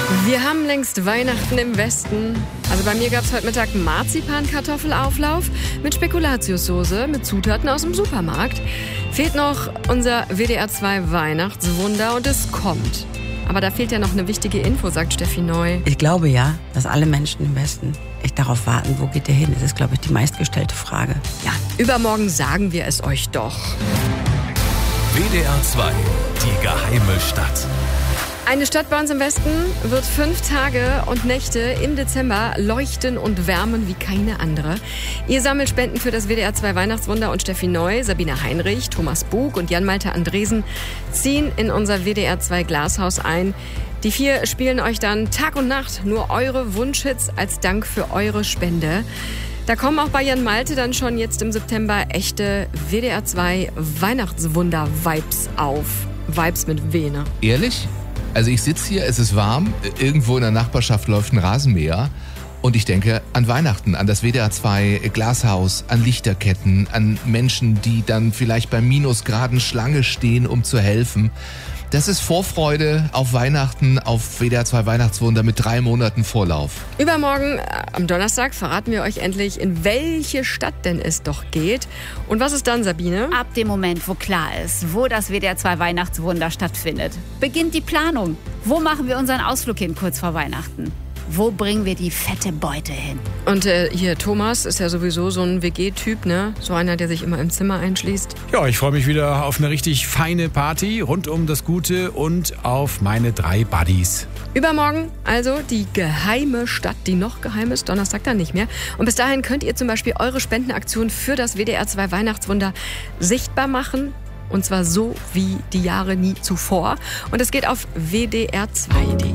Wir haben längst Weihnachten im Westen. Also bei mir gab es heute Mittag Marzipan-Kartoffelauflauf mit Spekulatiussoße mit Zutaten aus dem Supermarkt. Fehlt noch unser WDR 2 Weihnachtswunder und es kommt. Aber da fehlt ja noch eine wichtige Info, sagt Steffi Neu. Ich glaube ja, dass alle Menschen im Westen echt darauf warten, wo geht der hin? Das ist, glaube ich, die meistgestellte Frage. Ja, übermorgen sagen wir es euch doch. WDR 2, die geheime Stadt. Eine Stadt bei uns im Westen wird 5 Tage und Nächte im Dezember leuchten und wärmen wie keine andere. Ihr sammelt Spenden für das WDR 2 Weihnachtswunder und Steffi Neu, Sabine Heinrich, Thomas Bug und Jan-Malte Andresen ziehen in unser WDR 2 Glashaus ein. Die 4 spielen euch dann Tag und Nacht nur eure Wunschhits als Dank für eure Spende. Da kommen auch bei Jan-Malte dann schon jetzt im September echte WDR 2 Weihnachtswunder-Vibes auf. Vibes mit W, ne? Ehrlich? Also ich sitze hier, es ist warm, irgendwo in der Nachbarschaft läuft ein Rasenmäher und ich denke an Weihnachten, an das WDR 2 Glashaus, an Lichterketten, an Menschen, die dann vielleicht bei Minusgraden Schlange stehen, um zu helfen. Das ist Vorfreude auf Weihnachten, auf WDR 2 Weihnachtswunder mit 3 Monaten Vorlauf. Übermorgen, am Donnerstag, verraten wir euch endlich, in welche Stadt denn es doch geht. Und was ist dann, Sabine? Ab dem Moment, wo klar ist, wo das WDR 2 Weihnachtswunder stattfindet, beginnt die Planung. Wo machen wir unseren Ausflug hin kurz vor Weihnachten? Wo bringen wir die fette Beute hin? Und hier, Thomas ist ja sowieso so ein WG-Typ, ne? So einer, der sich immer im Zimmer einschließt. Ja, ich freue mich wieder auf eine richtig feine Party rund um das Gute und auf meine 3 Buddies. Übermorgen also die geheime Stadt, die noch geheim ist, Donnerstag dann nicht mehr. Und bis dahin könnt ihr zum Beispiel eure Spendenaktion für das WDR 2 Weihnachtswunder sichtbar machen. Und zwar so wie die Jahre nie zuvor. Und es geht auf wdr2.de.